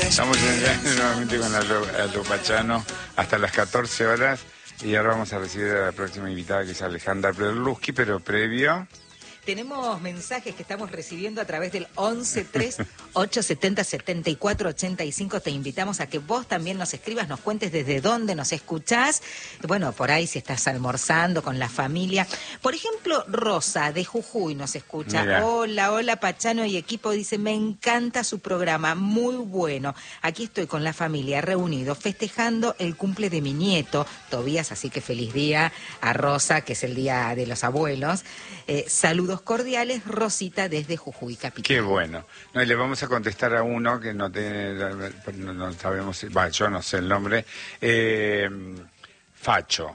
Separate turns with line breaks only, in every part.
Estamos nuevamente con Aldo Pachano hasta las 14 horas y ahora vamos a recibir a la próxima invitada, que es Alejandra Perluski, pero previo...
Tenemos mensajes que estamos recibiendo a través del 1138707485. Te invitamos a que vos también nos escribas, nos cuentes desde dónde nos escuchás. Bueno, por ahí si estás almorzando con la familia. Por ejemplo, Rosa de Jujuy nos escucha.
Mira.
Hola Pachano y equipo. Dice, me encanta su programa, muy bueno. Aquí estoy con la familia reunidos festejando el cumple de mi nieto, Tobías, así que feliz día a Rosa, que es el día de los abuelos. Saludos cordiales, Rosita desde Jujuy Capital.
Qué bueno. No, y le vamos a contestar a uno que no sabemos, yo no sé el nombre. Facho.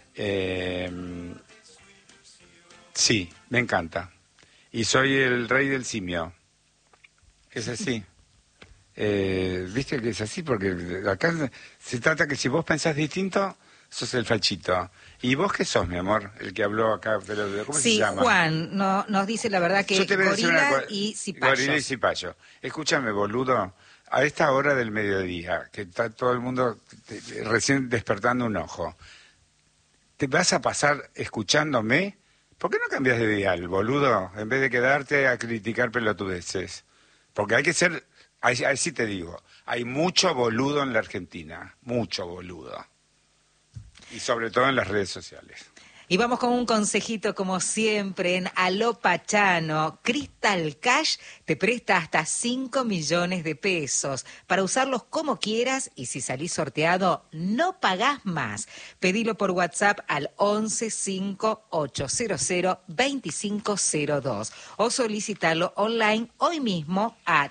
Sí, me encanta. Y soy el rey del simio. Es así. Viste que es así, porque acá se trata que si vos pensás distinto, sos el fachito. ¿Y vos qué sos, mi amor? El que habló acá, pero ¿cómo se llama?
Sí, Juan nos dice la verdad que gorila y cipayos.
Gorila y cipayo. Escúchame, boludo, a esta hora del mediodía, que está todo el mundo recién despertando un ojo, ¿te vas a pasar escuchándome? ¿Por qué no cambias de dial, boludo? En vez de quedarte a criticar pelotudeces. Porque hay que ser, ahí sí te digo, hay mucho boludo en la Argentina, mucho boludo. Y sobre todo en las redes sociales.
Y vamos con un consejito, como siempre, en Aló Pachano. Crystal Cash te presta hasta 5 millones de pesos para usarlos como quieras y si salís sorteado, no pagás más. Pedilo por WhatsApp al 1158002502 o solicitalo online hoy mismo a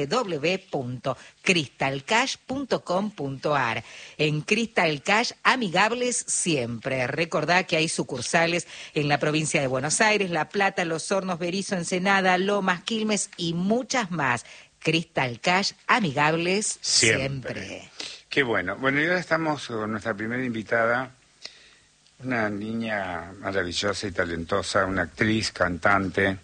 www.crystalcash.com.ar. En Crystal Cash, amigables siempre. Recordá que hay sucursales en la provincia de Buenos Aires, La Plata, Los Hornos, Berisso, Ensenada, Lomas, Quilmes y muchas más. Crystal Cash, amigables siempre.
Qué bueno. Bueno, y ahora estamos con nuestra primera invitada, una niña maravillosa y talentosa, una actriz, cantante,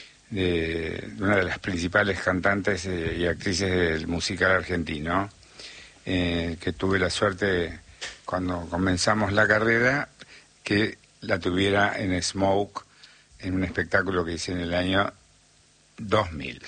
una de las principales cantantes y actrices del musical argentino, que tuve la suerte, cuando comenzamos la carrera, que la tuviera en Smoke, en un espectáculo que hice en el año 2000,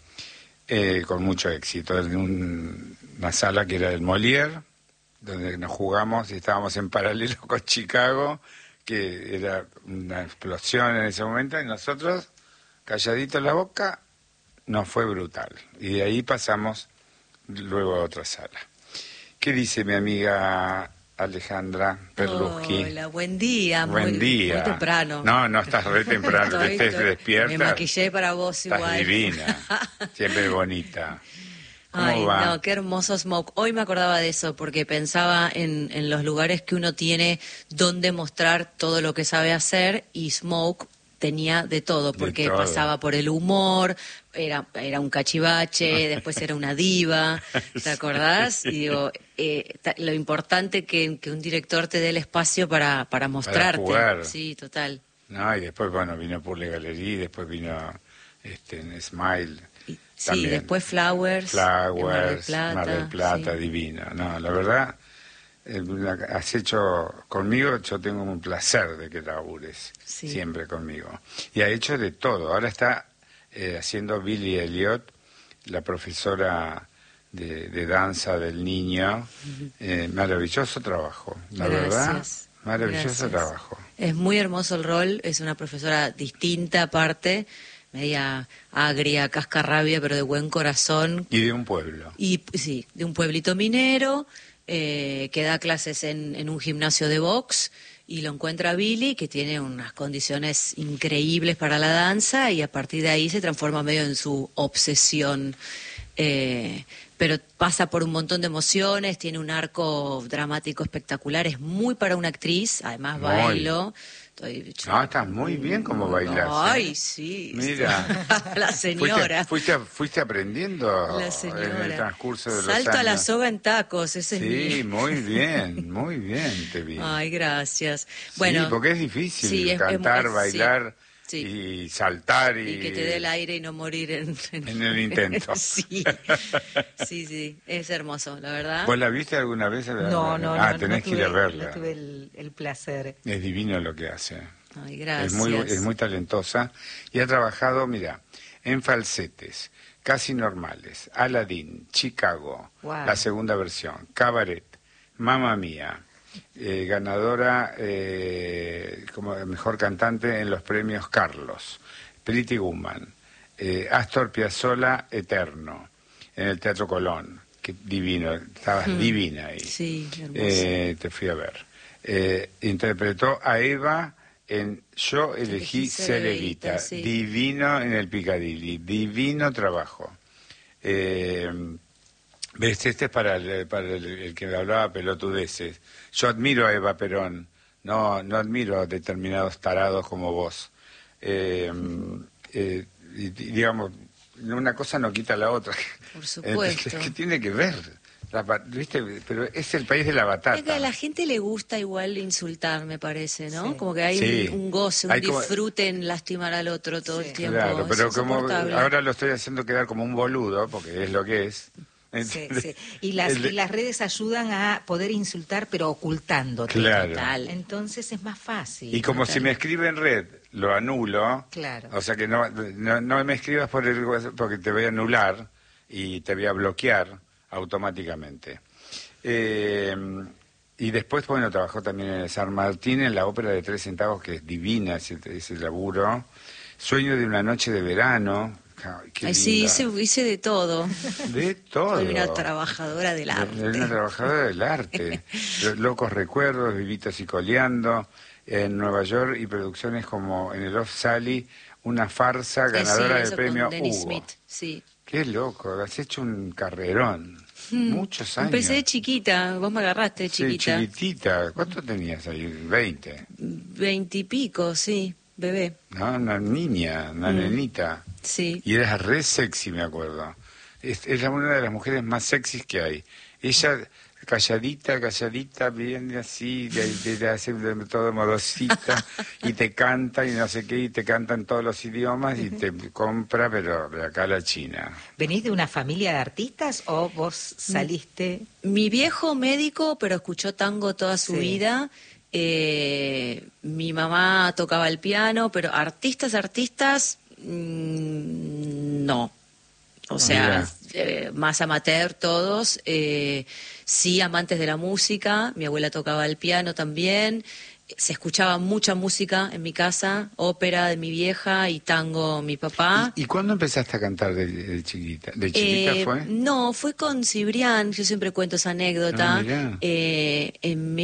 con mucho éxito, en una sala que era del Molière, donde nos jugamos y estábamos en paralelo con Chicago, que era una explosión en ese momento, y nosotros, calladitos la boca, nos fue brutal. Y de ahí pasamos luego a otra sala. ¿Qué dice mi amiga Alejandra Perluski?
Hola, buen día.
Buen día.
Muy temprano.
No estás re temprano, que estés despierta.
Me maquillé para vos igual.
Estás divina, siempre bonita. ¿Cómo
Ay,
va?
no, qué hermoso Smoke. Hoy me acordaba de eso porque pensaba en los lugares que uno tiene donde mostrar todo lo que sabe hacer, y Smoke tenía de todo, porque pasaba por el humor, era un cachivache, después era una diva, ¿te acordás? Y digo, lo importante que un director te dé el espacio para mostrarte.
Para jugar.
Sí, total.
No, y después, bueno, vino Purle Galería, después vino Smile.
Sí,
también.
después Flowers,
Mar del Plata,
sí.
Divina. No, la verdad, has hecho conmigo, yo tengo un placer de que labures siempre conmigo. Y ha hecho de todo. Ahora está haciendo Billy Elliot, la profesora de danza del niño. Maravilloso trabajo, la verdad. Maravilloso trabajo.
Es muy hermoso el rol, es una profesora distinta aparte, media agria, cascarrabia, pero de buen corazón.
Y de un pueblo.
Y sí, de un pueblito minero, que da clases en un gimnasio de box, y lo encuentra Billy, que tiene unas condiciones increíbles para la danza, y a partir de ahí se transforma medio en su obsesión. Pero pasa por un montón de emociones, tiene un arco dramático espectacular, es muy para una actriz, además bailo.
No, estás muy bien como bailas.
Ay, sí.
Mira.
La señora.
¿Fuiste aprendiendo
la señora.
En el transcurso de los
Salto
años?
a la soga en tacos, ese
Sí,
es
muy bien te vi.
Ay, gracias. Bueno,
sí, porque es difícil
sí,
cantar, bailar,
Sí.
y saltar
Y que te dé el aire y no morir
en el intento.
Sí, sí, es hermoso, la verdad.
¿Vos la viste alguna vez?
No,
Tenés que ir a verla.
No tuve el placer.
Es divino lo que hace.
Ay, gracias.
Es muy talentosa y ha trabajado, mira, en falsetes, Casi Normales, Aladdin, Chicago,
Wow.
la segunda versión, Cabaret, Mamma Mía, ganadora como mejor cantante en los premios Carlos, Pretty Woman, Astor Piazzolla, Eterno, en el Teatro Colón, que divino, estabas divina ahí.
Sí, hermoso.
Te fui a ver. Interpretó a Eva en Yo elegí ser Evita,
sí.
divino en el Piccadilly, divino trabajo. ¿Ves? Este es para el que me hablaba pelotudeces. Yo admiro a Eva Perón, no admiro a determinados tarados como vos. Digamos, una cosa no quita la otra.
Por supuesto.
¿Qué tiene que ver? ¿Viste? Pero es el país de la batata.
Es que a la gente le gusta igual insultar, me parece, ¿no?
Sí.
Como que hay
Sí.
un goce, un
Hay como-
disfrute en lastimar al otro todo
Sí.
el tiempo.
Claro,
Es
pero como
insoportable.
ahora lo estoy haciendo quedar como un boludo, porque es lo que es.
Sí, sí. Y las redes ayudan a poder insultar, pero ocultándote.
Claro.
Total.
Entonces es más fácil.
Y como si me escribe en red, lo anulo.
Claro.
O sea que no me escribas porque te voy a anular y te voy a bloquear automáticamente. Y después, bueno, trabajó también en el San Martín, en la ópera de 3 centavos, que es divina ese laburo. Sueño de una noche de verano. Ay, qué
Ay, sí,
linda.
hice de todo.
De todo.
Soy una trabajadora del arte.
Una trabajadora del arte. Locos recuerdos, Vivitos y Coleando, en Nueva York, y producciones como en el Off Sally, una farsa ganadora
Sí,
del
eso
premio
con Dennis
Hugo.
Smith, sí.
Qué loco, has hecho un carrerón. Muchos años.
Empecé de chiquita, vos me agarraste de
Sí,
chiquita.
chiquitita. ¿Cuánto tenías ahí? 20.
20 y pico, sí, bebé.
No, una niña, una nenita.
Sí.
Y eras re sexy, me acuerdo. Es una de las mujeres más sexys que hay. Ella, calladita, bien así, de hace todo modosita, y te canta y no sé qué, y te canta en todos los idiomas, y te compra, pero de acá a la China.
¿Venís de una familia de artistas o vos saliste?
Mi viejo médico, pero escuchó tango toda su
Sí.
vida. Mi mamá tocaba el piano, pero artistas, no. O sea, más amateur todos. Sí, amantes de la música. Mi abuela tocaba el piano también. Se escuchaba mucha música en mi casa, ópera de mi vieja y tango mi papá.
¿Y cuándo empezaste a cantar de chiquita? ¿De chiquita fue?
No, fue con Cibrián, yo siempre cuento esa anécdota,
Ah, mirá.
en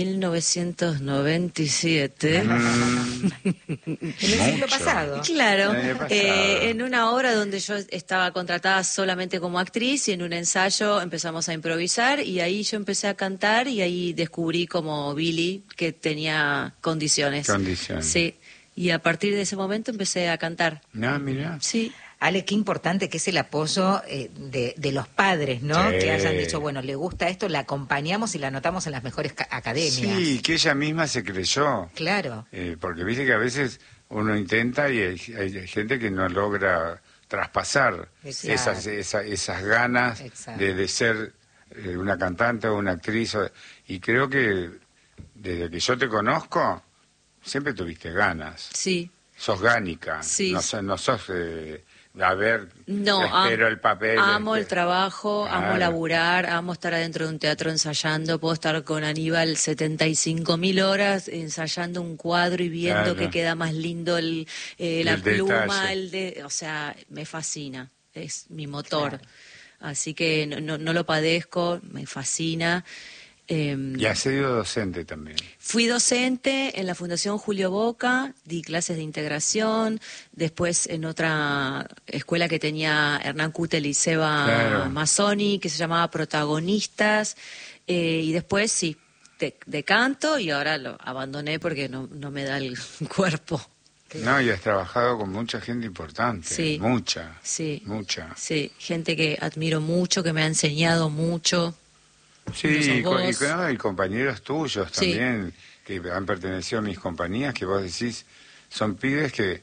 1997.
En el siglo
Mucho.
pasado.
Claro,
El año pasado.
en una obra donde yo estaba contratada solamente como actriz y en un ensayo empezamos a improvisar y ahí yo empecé a cantar y ahí descubrí como Billy que tenía condiciones. Sí, y a partir de ese momento empecé a cantar.
No, mira.
Sí.
Ale, qué importante que es el apoyo de los padres, ¿no?
Sí.
Que hayan dicho, bueno, le gusta esto, la acompañamos y la anotamos en las mejores academias.
Sí, que ella misma se creyó.
Claro.
Porque viste que a veces uno intenta y hay gente que no logra traspasar
Exacto.
esas ganas
Exacto.
de ser una cantante o una actriz. Y creo que desde que yo te conozco, siempre tuviste ganas.
Sí.
Sos gánica.
Sí.
No sos, a ver,
No,
espero el papel.
amo el trabajo, amo
Claro.
laburar, amo estar adentro de un teatro ensayando, puedo estar con Aníbal 75.000 horas ensayando un cuadro y viendo
Claro.
que queda más lindo la
El
pluma,
detalle.
o sea, me fascina, es mi motor.
Claro.
Así que no lo padezco, me fascina.
Y has sido docente también.
Fui docente en la Fundación Julio Boca, di clases de integración, después en otra escuela que tenía Hernán Cútel y Seba
Claro.
Mazzoni, que se llamaba Protagonistas, y después sí, de canto, y ahora lo abandoné porque no me da el cuerpo.
No, y has trabajado con mucha gente importante.
Sí.
Mucha.
Sí.
Mucha.
Sí, gente que admiro mucho, que me ha enseñado mucho.
Sí,
No sos vos.
y compañeros tuyos
Sí.
también, que han pertenecido a mis compañías, que vos decís, son pibes que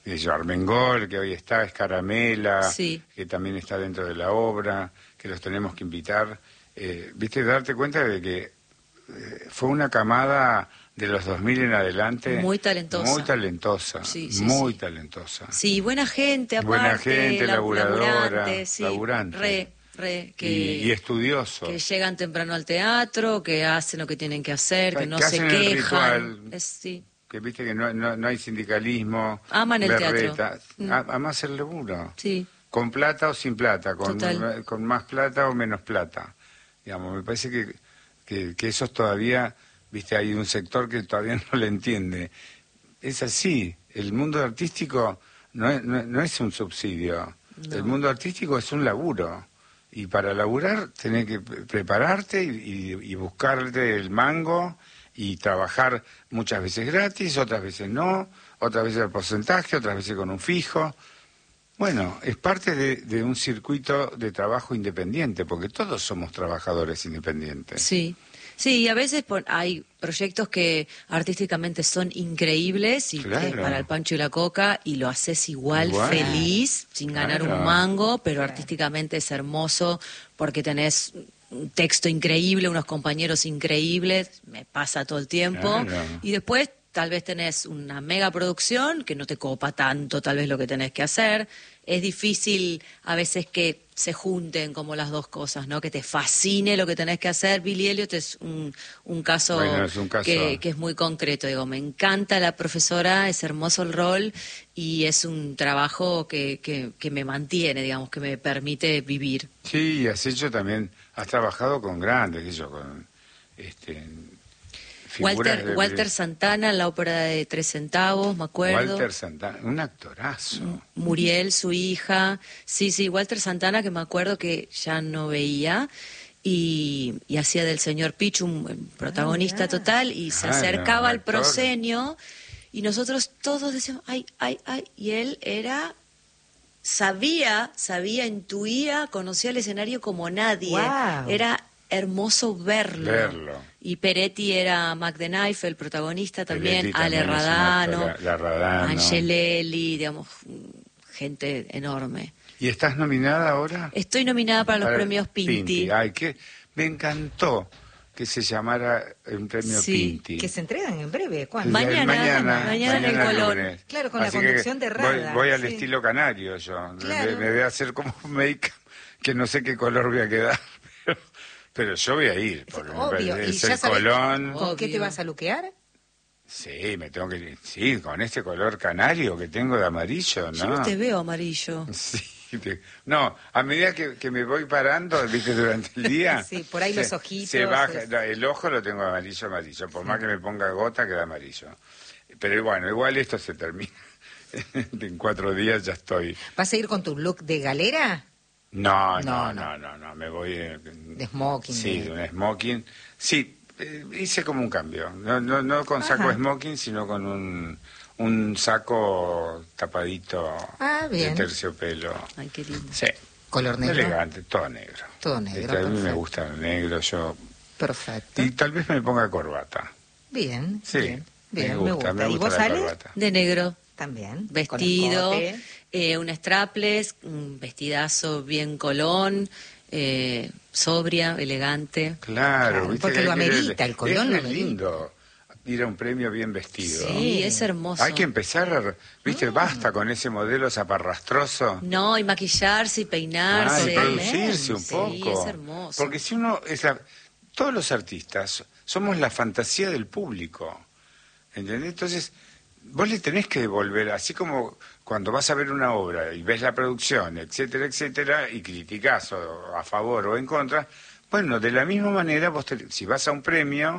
Armengol, que hoy está, Escaramela,
Sí.
que también está dentro de la obra, que los tenemos que invitar. Viste, darte cuenta de que fue una camada de los 2000 en adelante
Muy talentosa.
muy talentosa,
Sí, sí,
muy
sí.
talentosa.
Sí, buena gente, aparte.
Buena gente, laburadora,
laburante, sí,
laburante.
que,
Y estudiosos.
que llegan temprano al teatro, que hacen lo que tienen que hacer, que no se
hacen el
quejan.
ritual.
Sí.
Que viste que no hay sindicalismo.
Aman el
berreta.
teatro.
Amas el laburo.
Sí.
Con plata o sin plata,
Total.
con más plata o menos plata. Digamos, me parece que eso todavía, viste, hay un sector que todavía no le entiende. Es así, el mundo artístico no es un subsidio,
No.
el mundo artístico es un laburo. Y para laburar tenés que prepararte y buscarte el mango y trabajar muchas veces gratis, otras veces no, otras veces al porcentaje, otras veces con un fijo. Bueno, es parte de un circuito de trabajo independiente, porque todos somos trabajadores independientes.
Sí. Sí, y a veces hay proyectos que artísticamente son increíbles y
Claro.
que para el pancho y la coca y lo haces igual. Feliz, sin ganar
Claro.
un mango, pero artísticamente es hermoso porque tenés un texto increíble, unos compañeros increíbles, me pasa todo el tiempo.
Claro.
Y después tal vez tenés una mega producción que no te copa tanto tal vez lo que tenés que hacer. Es difícil a veces que se junten como las dos cosas, ¿no? Que te fascine lo que tenés que hacer. Billy Elliot es un caso,
Bueno, es un caso.
que es muy concreto. Digo, me encanta la profesora, es hermoso el rol y es un trabajo que me mantiene, digamos, que me permite vivir.
Sí, y has hecho también, has trabajado con grandes, con figuras
Walter Santana en la ópera de 3 centavos, me acuerdo.
Walter Santana, un actorazo.
Muriel, su hija. Sí, Walter Santana, que me acuerdo que ya no veía. Y hacía del señor Pichu un protagonista
mirá.
total y se
Claro,
acercaba al
actor.
proscenio y nosotros todos decíamos, ay, y él sabía, intuía, conocía el escenario como nadie.
Guau.
Era hermoso verlo. Y Peretti era Mac the Knife, el protagonista también,
Peretti
Ale
también es un
Radano,
actor, la Radano.
Angelelli, digamos, gente enorme.
¿Y estás nominada ahora?
Estoy nominada para los
Para
premios Pinti.
Ay, me encantó que se llamara un premio
Sí,
Pinti.
Que se entregan en breve. ¿Cuándo?
Mañana en el Colón.
lunes.
Claro, con la
Así
conducción
que
de Rada,
Voy al
sí.
estilo canario yo.
Claro.
Me voy a hacer como un make que no sé qué color voy a quedar. Pero yo voy a ir. Porque me
Obvio.
parece,
¿Y
es
ya
el
sabés
Colón.
con qué te
Obvio.
vas a luquear?
Sí, me tengo que ir. Sí, con este color canario que tengo de amarillo, ¿no?
Yo no te veo amarillo.
Sí, no, a medida que me voy parando, viste, durante el día.
Sí, por ahí los ojitos,
Se baja,
es-
no, el ojo lo tengo amarillo. Por más que me ponga gota, queda amarillo. Pero bueno, igual esto se termina. En 4 días ya estoy.
¿Vas a ir con tu look de galera?
No,
No.
me voy.
De smoking.
Sí, de un smoking. Sí, hice como un cambio. No con saco
Ajá.
smoking, sino con un saco tapadito
Bien.
de terciopelo.
Ay, qué lindo.
Sí.
¿Color negro?
Elegante, todo negro.
Todo negro,
A mí me
perfecto.
gusta el negro, yo.
Perfecto.
Y tal vez me ponga corbata.
Bien,
Sí,
bien. Bien, me gusta. ¿Y vos,
la
Ale?
corbata.
De negro.
También.
Vestido,
Con escote.
un strapless, un vestidazo bien colón, sobria, elegante.
Claro,
Claro,
viste
porque
que
lo
hay que ver-
amerita, el colón
es
lo
re
amerita.
lindo ir a un premio bien vestido.
Sí, es hermoso.
Hay que empezar, viste, basta con ese modelo zaparrastroso.
No, y maquillarse y peinarse.
Y producirse un
Sí,
poco.
es hermoso.
Porque si uno todos los artistas somos la fantasía del público. ¿Entendés? Entonces, vos le tenés que devolver, así como cuando vas a ver una obra y ves la producción, etcétera, y criticás o a favor o en contra, bueno, de la misma manera, si vas a un premio,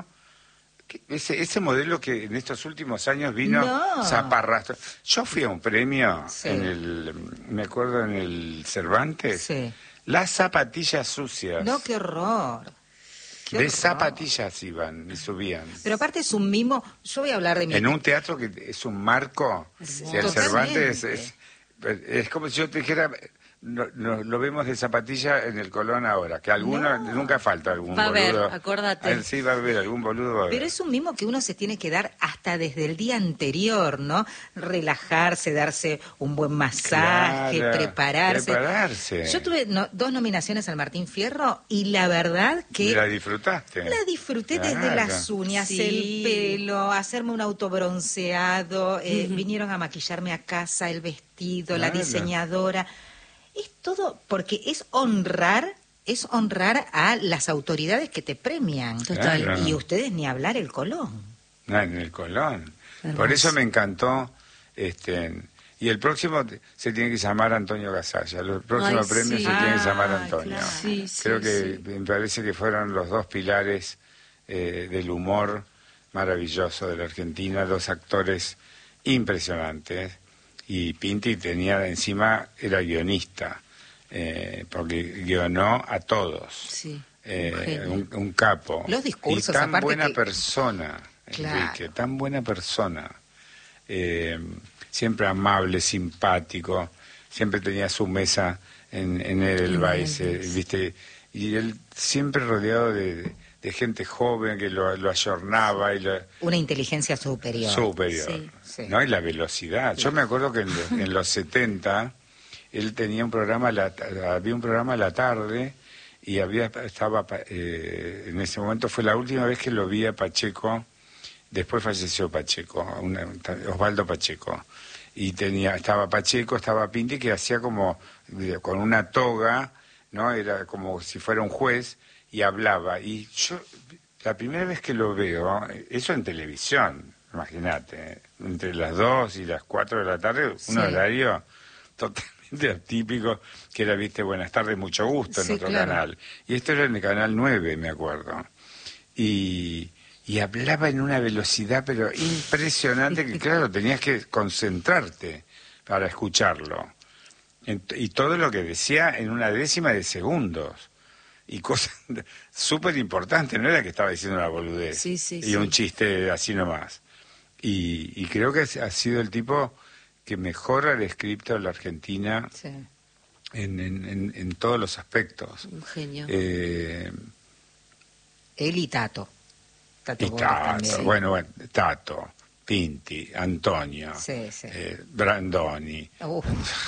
ese modelo que en estos últimos años vino
No.
zaparrastro. Yo fui a un premio,
Sí.
me acuerdo en el Cervantes,
Sí.
las zapatillas sucias.
No, qué horror. Qué
De
horror.
zapatillas iban y subían.
Pero aparte es un mimo. Yo voy a hablar de mi.
En un teatro que es un marco, si el
Totalmente.
Cervantes es como si yo te dijera, lo vemos de zapatilla en el Colón ahora, que alguno,
No.
nunca falta algún
Va a haber,
boludo.
acordate.
Sí, va a haber algún boludo. Va a
Pero
haber.
es un mimo que uno se tiene que dar hasta desde el día anterior, ¿no? Relajarse, darse un buen masaje,
Claro,
prepararse.
prepararse.
Yo tuve 2 nominaciones al Martín Fierro y la verdad que
¿La disfrutaste?
la disfruté desde
Claro.
las uñas,
Sí.
el pelo, hacerme un autobronceado, vinieron a maquillarme a casa, el vestido, la
Claro.
diseñadora. Es todo porque es honrar a las autoridades que te premian.
Total.
Claro.
Y ustedes ni hablar el Colón.
No, en el Colón.
Hermoso.
Por eso me encantó. Y el próximo se tiene que llamar Antonio Gasalla. El próximo
Ay,
premio
sí.
se tiene que llamar
Ah,
Antonio.
claro.
Sí, sí,
Creo que
sí.
me parece que fueron los dos pilares del humor maravilloso de la Argentina, dos actores impresionantes. Y Pinti encima, era guionista, porque guionó a todos.
Sí, un genio.
Un capo.
Los discursos,
y tan
aparte
buena
que-
persona,
Claro.
Enrique, tan buena persona. Siempre amable, simpático, siempre tenía su mesa en Edelweiss, ¿viste? Y él siempre rodeado de gente joven que lo ayornaba y
Una inteligencia superior.
superior,
Sí,
sí.
¿no? Y la velocidad. Yo me acuerdo que en los 70 él tenía un programa, había un programa a la tarde y en ese momento fue la última vez que lo vi a Pacheco. Después falleció Pacheco, Osvaldo Pacheco. Y estaba Pacheco, estaba Pinti, que hacía como con una toga, ¿no? Era como si fuera un juez y hablaba. Y yo, la primera vez que lo veo, eso en televisión, imagínate, entre las 2 y las 4 de la tarde, un
Sí.
horario totalmente atípico, que era, viste, Buenas tardes, mucho gusto en
Sí,
otro
claro.
canal. Y esto era en el canal 9, me acuerdo. Y hablaba en una velocidad pero impresionante que claro, tenías que concentrarte para escucharlo. Y todo lo que decía en una décima de segundos. Y cosas súper importantes, no era que estaba diciendo una boludez
Sí, sí,
y
sí.
un chiste así nomás. Y creo que ha sido el tipo que mejor ha descrito a la Argentina
Sí.
en todos los aspectos.
Un genio.
Él y Tato. Tato
Y
Bores
Tato,
también.
bueno, Tato, Pinti, Antonio,
Sí, sí.
Brandoni,
Uf,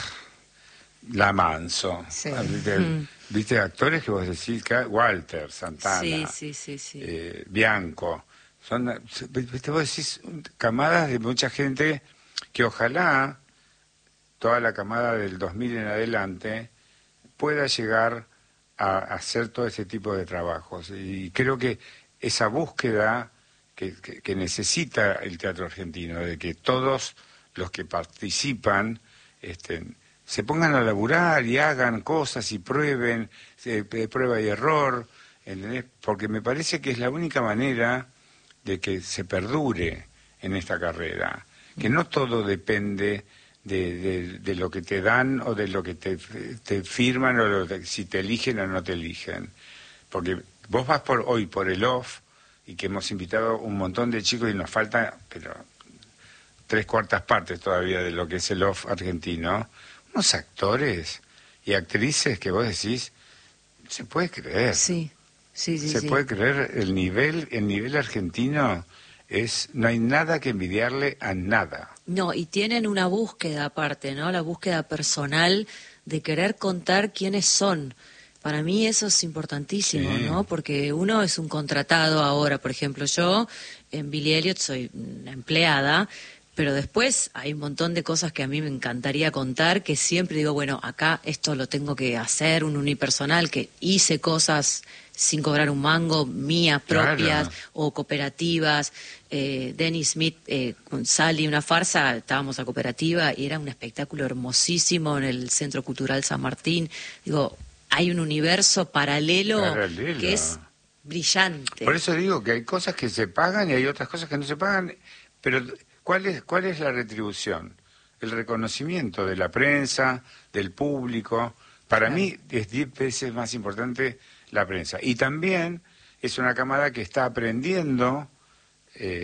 La Manso.
Sí.
¿Viste actores que vos decís? Walter, Santana,
Sí, sí, sí, sí.
Bianco. ¿Viste? Vos decís camadas de mucha gente que ojalá toda la camada del 2000 en adelante pueda llegar a hacer todo ese tipo de trabajos. Y creo que esa búsqueda que necesita el teatro argentino, de que todos los que participan se pongan a laburar y hagan cosas y prueben, prueba y error, ¿entendés? Porque me parece que es la única manera de que se perdure en esta carrera, que no todo depende de lo que te dan o de lo que te firman o si te eligen o no te eligen. Porque vos vas hoy por el off y que hemos invitado un montón de chicos y nos falta, pero 3/4 partes todavía de lo que es el off argentino, unos actores y actrices que vos decís, se puede creer.
Sí, sí, sí.
Se
sí.
puede creer el nivel argentino no hay nada que envidiarle a nada.
No, y tienen una búsqueda aparte, ¿no? La búsqueda personal de querer contar quiénes son. Para mí eso es importantísimo,
Sí.
¿no? Porque uno es un contratado ahora, por ejemplo, yo en Billy Elliot soy una empleada, pero después hay un montón de cosas que a mí me encantaría contar, que siempre digo, bueno, acá esto lo tengo que hacer, un unipersonal, que hice cosas sin cobrar un mango, mías propias,
Claro.
o cooperativas. Dennis Smith con Sally, una farsa, estábamos a cooperativa y era un espectáculo hermosísimo en el Centro Cultural San Martín. Digo, hay un universo paralelo
Paralelo.
que es brillante.
Por eso digo que hay cosas que se pagan y hay otras cosas que no se pagan, pero ¿cuál es la retribución? El reconocimiento de la prensa, del público. Para
Claro.
mí es 10 veces más importante la prensa. Y también es una camada que está aprendiendo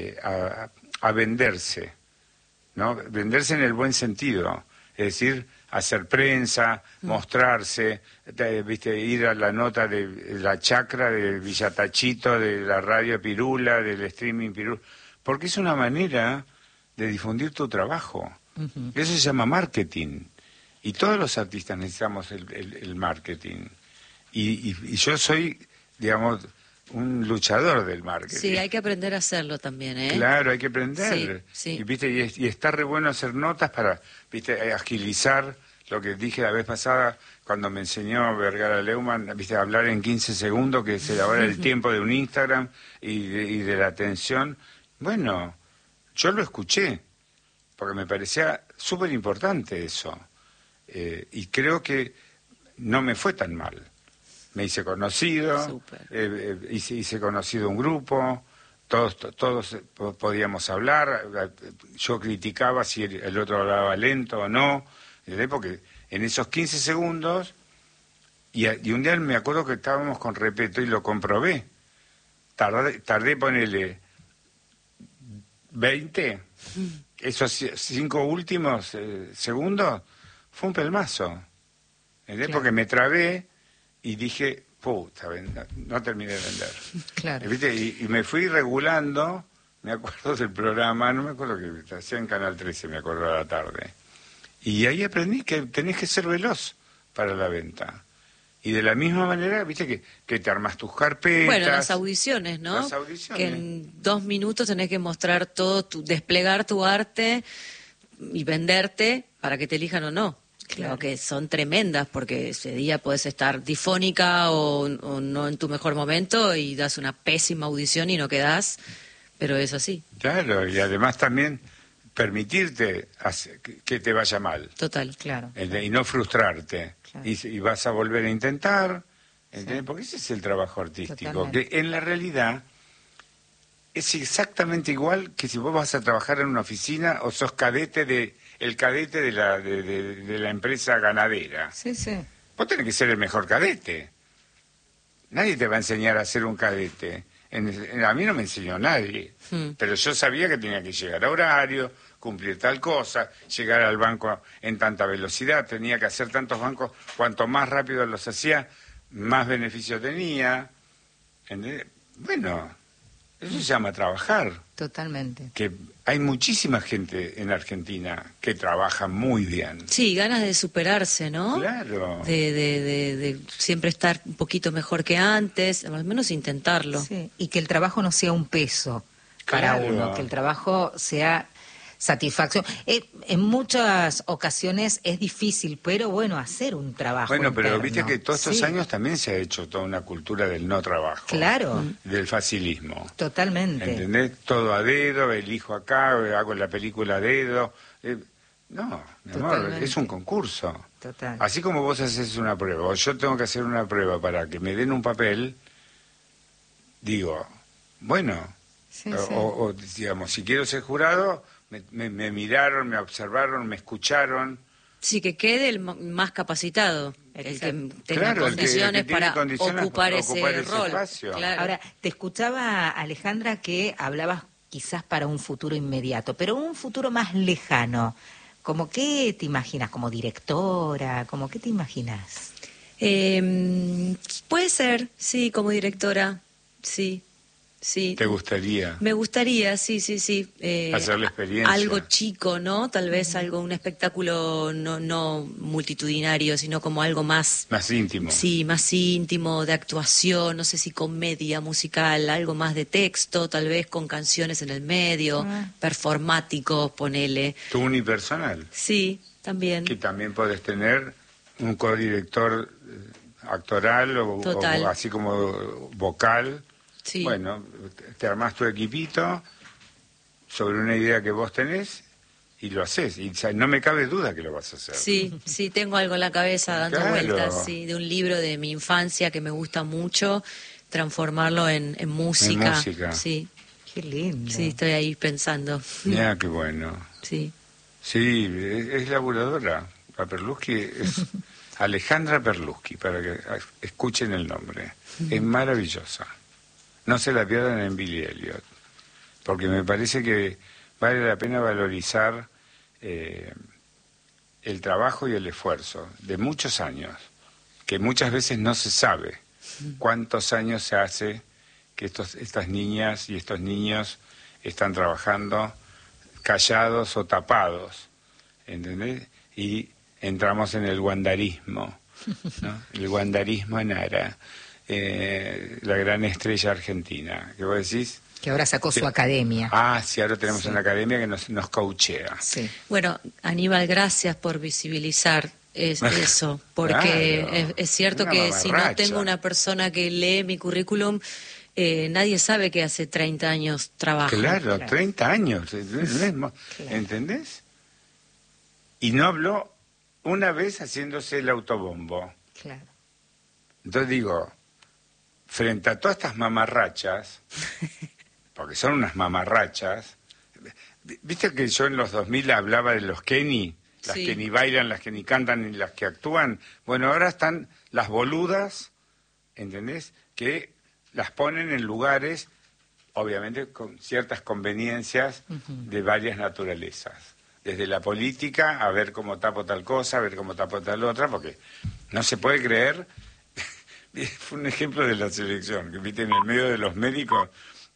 a venderse, ¿no? Venderse en el buen sentido. Es decir, hacer prensa, mostrarse, viste, ir a la nota de la chacra de Villatachito, de la radio Pirula, del streaming Pirula, porque es una manera de difundir tu trabajo. Eso se llama marketing. Y todos los artistas necesitamos el marketing. Y yo soy, digamos, un luchador del marketing.
Sí, hay que aprender a hacerlo también, ¿eh?
Claro, hay que aprender.
Sí, sí.
Y, ¿viste? Y está re bueno hacer notas para, ¿viste? Agilizar lo que dije la vez pasada cuando me enseñó Vergara Leumann, ¿viste? Hablar en 15 segundos, que es ahora el tiempo de un Instagram y de la atención. Bueno, yo lo escuché, porque me parecía súper importante eso. Y creo que no me fue tan mal. Me hice conocido, hice conocido un grupo, todos podíamos hablar, yo criticaba si el otro hablaba lento o no, porque en esos 15 segundos, y un día me acuerdo que estábamos con Repeto y lo comprobé, tardé ponerle 20, esos 5 últimos segundos, fue un pelmazo, claro. Porque me trabé y dije, puta, no terminé de vender.
Claro.
¿Viste? Y me fui regulando, me acuerdo del programa, no me acuerdo que hacía en Canal 13, me acuerdo a la tarde. Y ahí aprendí que tenés que ser veloz para la venta. Y de la misma manera, viste, que te armas tus carpetas.
Bueno, las audiciones, ¿no?
Las audiciones.
Que en 2 minutos tenés que mostrar todo, desplegar tu arte y venderte para que te elijan o no. Claro que son tremendas, porque ese día puedes estar difónica o no en tu mejor momento y das una pésima audición y no quedás, pero es así.
Claro, y además también permitirte que te vaya mal.
Total, claro.
Y no frustrarte. Claro. Y vas a volver a intentar,
sí.
Porque ese es el trabajo artístico,
Totalmente.
que en la realidad es exactamente igual que si vos vas a trabajar en una oficina o sos el cadete de la empresa ganadera.
Sí, sí.
Vos tenés que ser el mejor cadete. Nadie te va a enseñar a ser un cadete. A mí no me enseñó nadie. Pero yo sabía que tenía que llegar a horario, cumplir tal cosa, llegar al banco en tanta velocidad, tenía que hacer tantos bancos, cuanto más rápido los hacía, más beneficio tenía. ¿Entendés? Bueno, eso se llama trabajar.
Totalmente.
Que hay muchísima gente en Argentina que trabaja muy bien.
Sí, ganas de superarse, ¿no?
Claro.
De siempre estar un poquito mejor que antes, al menos intentarlo.
Sí, y que el trabajo no sea un peso para uno, que el trabajo sea satisfacción. En muchas ocasiones es difícil, pero bueno, hacer un trabajo
Bueno, pero
interno.
viste que todos estos años también se ha hecho toda una cultura del no trabajo.
Claro.
Del facilismo.
Totalmente.
¿Entendés? Todo a dedo, elijo acá, hago la película a dedo. No, mi amor, es un concurso.
Total.
Así como vos haces una prueba, o yo tengo que hacer una prueba para que me den un papel, digo, bueno,
sí,
o digamos, si quiero ser jurado, me miraron, me observaron, me escucharon.
Sí, que quede el más capacitado, el que tenga
claro,
condiciones
el que tiene
para
condiciones
ocupar ese rol.
Espacio.
Claro.
Ahora, te escuchaba, Alejandra, que hablabas quizás para un futuro inmediato, pero un futuro más lejano. ¿Cómo qué te imaginas? ¿Como directora? ¿Cómo qué te imaginas?
Puede ser, sí, como directora, sí. Sí.
¿Te gustaría?
Me gustaría, sí.
Hacer la experiencia.
Algo chico, ¿no? Tal vez un espectáculo no multitudinario, sino como algo más...
Más íntimo.
Sí, más íntimo, de actuación, no sé si comedia musical, algo más de texto, tal vez con canciones en el medio, performáticos, ponele.
¿Tu unipersonal?
Sí, también.
Que también podés tener un codirector actoral o así como vocal.
Sí.
Bueno, te armás tu equipito sobre una idea que vos tenés y lo haces. Y no me cabe duda que lo vas a hacer.
Sí, tengo algo en la cabeza dando vueltas, sí, de un libro de mi infancia que me gusta mucho, transformarlo en música.
En música.
Sí.
Qué lindo.
Sí, estoy ahí pensando.
Mira, qué bueno.
Sí.
Sí, es laburadora. La Perluschi es Alejandra Perluschi, para que escuchen el nombre. Es maravillosa. No se la pierdan en Billy Elliot, porque me parece que vale la pena valorizar el trabajo y el esfuerzo de muchos años, que muchas veces no se sabe cuántos años se hace que estas niñas y estos niños están trabajando callados o tapados, ¿entendés? Y entramos en el guandarismo, ¿no? El guandarismo en Ara, la gran estrella argentina, que vos decís...
Que ahora sacó su academia.
Ah, sí, ahora tenemos una academia que nos coachea.
Sí.
Bueno, Aníbal, gracias por visibilizar eso, porque
Claro,
es cierto
una
que si no
mamarracha.
tengo una persona que lee mi currículum, nadie sabe que hace 30 años trabajo.
Claro,
Claro.
30 años, ¿entendés? Y no habló una vez haciéndose el autobombo.
Claro.
Entonces digo, frente a todas estas mamarrachas, porque son unas mamarrachas, ¿viste que yo en los 2000 hablaba de los Kenny? Las
Sí.
que ni bailan, las que ni cantan, ni las que actúan. Bueno, ahora están las boludas, ¿entendés? Que las ponen en lugares, obviamente con ciertas conveniencias de varias naturalezas. Desde la política, a ver cómo tapo tal cosa, a ver cómo tapo tal otra, porque no se puede creer. Fue un ejemplo de la selección, que viste en el medio de los médicos.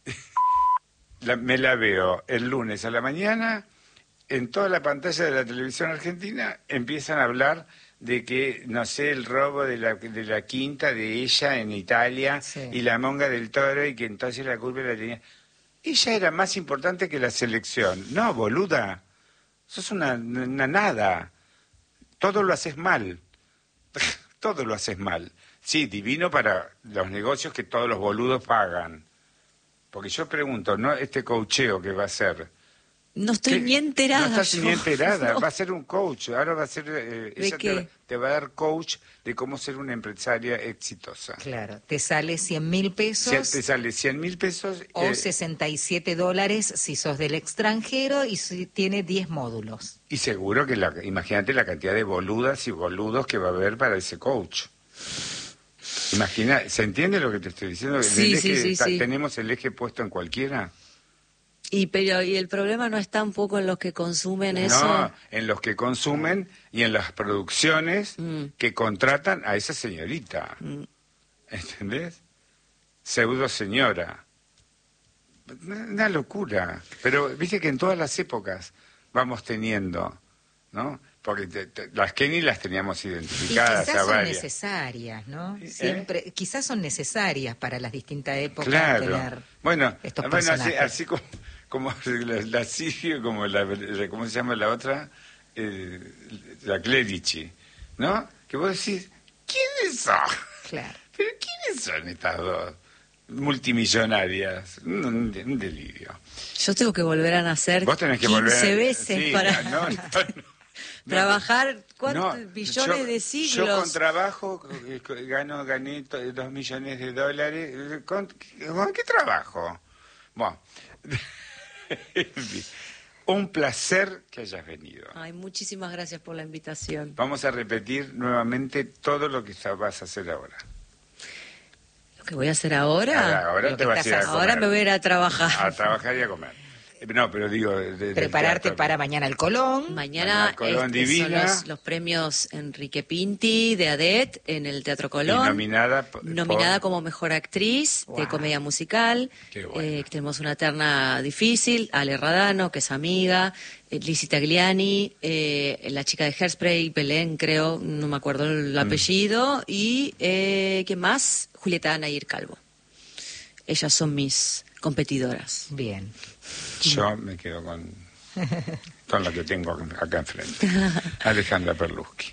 Me la veo el lunes a la mañana, en toda la pantalla de la televisión argentina empiezan a hablar de que, no sé, el robo de la quinta de ella en Italia,
Sí.
y la monga del toro, y que entonces la culpa la tenía. Ella era más importante que la selección. No, boluda, sos una nada. Todo lo haces mal. Todo lo haces mal. Sí, divino para los negocios que todos los boludos pagan. Porque yo pregunto, ¿no? Este coacheo que va a ser...
No estoy
¿qué?
ni enterada.
No estás
yo.
ni enterada.
No.
Va a ser un coach. Ahora va a ser... ella
qué?
te va a dar coach de cómo ser una empresaria exitosa.
Claro. Te sale 100.000 pesos.
Si te sale 100.000 pesos...
O $67 si sos del extranjero y si tiene 10 módulos.
y seguro que, imagínate la cantidad de boludas y boludos que va a haber para ese coach. Imagina, ¿se entiende lo que te estoy diciendo?
Sí,
¿Entendés
sí,
que
sí.
tenemos el eje puesto en cualquiera?
Y el problema no está un poco en los que consumen eso.
No, en los que consumen y en las producciones que contratan a esa señorita. ¿Entendés? Pseudo señora. Una locura. Pero viste que en todas las épocas vamos teniendo, ¿no? Porque las Kenny las teníamos
Y
identificadas
quizás
a
son
varias.
necesarias, ¿no? Siempre, quizás son necesarias para las distintas épocas
Claro.
tener
Bueno,
estos
así,
personajes.
así como la Sirio, como ¿cómo se llama la otra? La Clerici, ¿no? Que vos decís, ¿quiénes son?
Claro.
¿Pero quiénes son estas dos multimillonarias? Un delirio.
Yo tengo que volver a nacer
Vos tenés que
15
volver
veces
sí,
para
no.
trabajar ¿cuántos
No,
billones de siglos?
Yo con trabajo gané $2 millones. ¿Con qué trabajo? Bueno, en fin, un placer que hayas venido.
Ay, muchísimas gracias por la invitación.
Vamos a repetir nuevamente todo lo que vas a hacer ahora.
Lo que voy a hacer ahora,
Ahora
lo
te
que
vas a
estás
ir a
haciendo.
comer.
ahora me voy a ir a trabajar.
A trabajar y a comer. No, pero digo... del
Prepararte
teatro.
para mañana el Colón.
Mañana
Colón
son
Divina.
los premios Enrique Pinti de ADET en el Teatro Colón.
Y nominada por...
Como mejor actriz de
Wow.
comedia musical.
Qué bueno.
Tenemos una terna difícil, Ale Radano, que es amiga, Lizzie Tagliani, la chica de Hairspray, Belén, creo, no me acuerdo el apellido, y ¿quién más? Julieta Anayir Calvo. Ellas son mis competidoras.
Bien.
Yo me quedo con la que tengo acá enfrente. Alejandra Perluschi.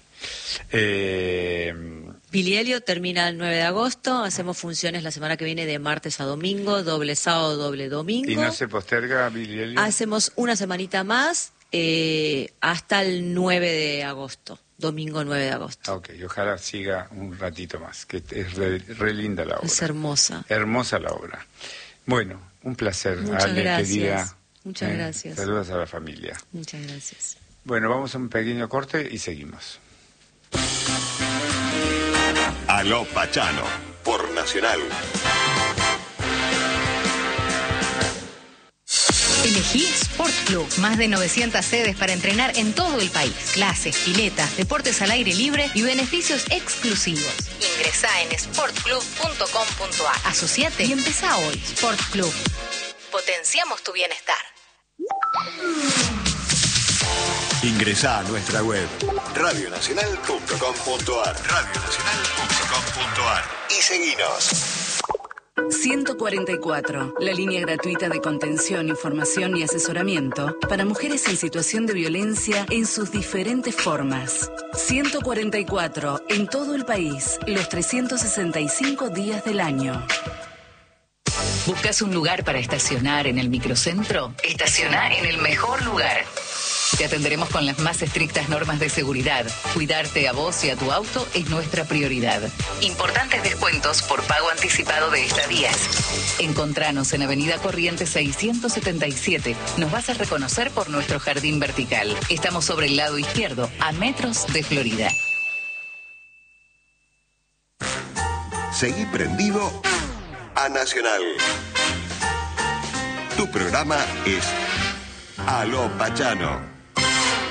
Billy Elliot termina el 9 de agosto, hacemos funciones la semana que viene de martes a domingo, doble sábado, doble domingo.
¿Y no se posterga, Billy Elliot?
Hacemos una semanita más hasta el 9 de agosto, domingo 9 de agosto.
Ok, ojalá siga un ratito más, que es re linda la obra.
Es hermosa.
Hermosa la obra. Bueno, un placer,
Muchas
Ale,
gracias.
querida.
Muchas gracias.
Saludos a la familia.
Muchas gracias.
Bueno, vamos a un pequeño corte y seguimos.
Aló Pachano, por Nacional.
Elegí Sport Club. Más de 900 sedes para entrenar en todo el país. Clases, piletas, deportes al aire libre y beneficios exclusivos. Ingresá en sportclub.com.ar. Asociate y empezá hoy. Sport Club. Potenciamos tu bienestar.
Ingresá a nuestra web radionacional.com.ar y seguinos.
144, la línea gratuita de contención, información y asesoramiento para mujeres en situación de violencia en sus diferentes formas. 144, en todo el país, los 365 días del año.
¿Buscas un lugar para estacionar en el microcentro? Estaciona en el mejor lugar. Te atenderemos con las más estrictas normas de seguridad. Cuidarte a vos y a tu auto es nuestra prioridad. Importantes descuentos por pago anticipado de estadías. Encontranos en Avenida Corrientes 677. Nos vas a reconocer por nuestro jardín vertical. Estamos sobre el lado izquierdo, a metros de Florida.
Seguí prendido a Nacional. Tu programa es Aló Pachano.